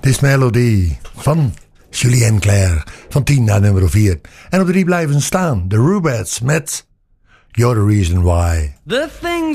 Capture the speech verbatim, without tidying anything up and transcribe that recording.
This Melody van Julien Clerc. Van tien naar nummer vier. En op drie blijven staan. The Rubettes met You're the Reason Why. The things